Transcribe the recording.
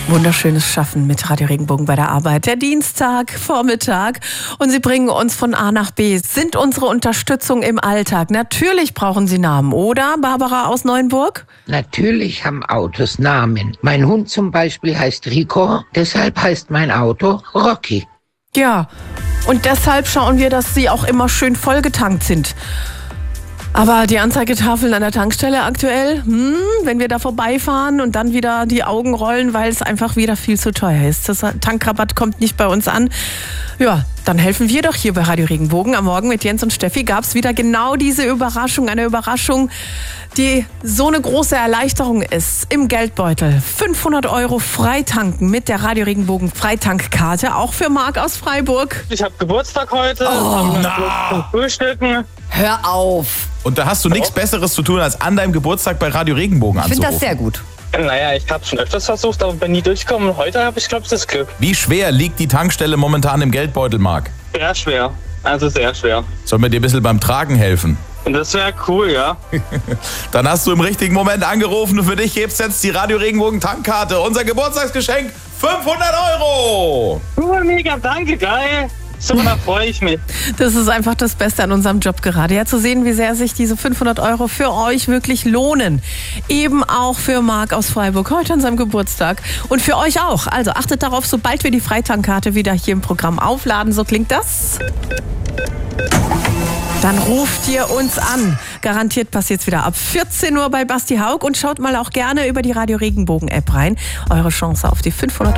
Wunderschönes Schaffen mit Radio Regenbogen bei der Arbeit. Der Dienstag, Vormittag und Sie bringen uns von A nach B. Sind unsere Unterstützung im Alltag. Natürlich brauchen Sie Namen, oder, Barbara aus Neuenburg? Natürlich haben Autos Namen. Mein Hund zum Beispiel heißt Rico, deshalb heißt mein Auto Rocky. Ja, und deshalb schauen wir, dass Sie auch immer schön vollgetankt sind. Aber die Anzeigetafeln an der Tankstelle aktuell, wenn wir da vorbeifahren und dann wieder die Augen rollen, weil es einfach wieder viel zu teuer ist. Das Tankrabatt kommt nicht bei uns an. Ja, dann helfen wir doch hier bei Radio Regenbogen. Am Morgen mit Jens und Steffi gab es wieder genau diese Überraschung. Eine Überraschung, die so eine große Erleichterung ist. Im Geldbeutel 500 € freitanken mit der Radio Regenbogen Freitankkarte. Auch für Marc aus Freiburg. Ich habe Geburtstag heute. Zum Frühstücken. Hör auf. Und da hast du nichts Besseres zu tun, als an deinem Geburtstag bei Radio Regenbogen Ich finde anzurufen. das sehr gut. Naja, ich habe schon öfters versucht, aber bin nie durchgekommen. Und heute habe ich, glaube ich, das Glück. Wie schwer liegt die Tankstelle momentan im Geldbeutel, Marc? Sehr schwer. Also sehr schwer. Sollen wir dir ein bisschen beim Tragen helfen? Und das wäre cool, ja. Dann hast du im richtigen Moment angerufen und für dich gibt's jetzt die Radio Regenbogen Tankkarte. Unser Geburtstagsgeschenk, 500 €! Cool, mega, danke, geil. So, da freue ich mich. Das ist einfach das Beste an unserem Job gerade. Ja, zu sehen, wie sehr sich diese 500 € für euch wirklich lohnen. Eben auch für Marc aus Freiburg heute an seinem Geburtstag. Und für euch auch. Also achtet darauf, sobald wir die Freitankkarte wieder hier im Programm aufladen. So klingt das. Dann ruft ihr uns an. Garantiert passiert's wieder ab 14 Uhr bei Basti Haug. Und schaut mal auch gerne über die Radio Regenbogen App rein. Eure Chance auf die 500 €.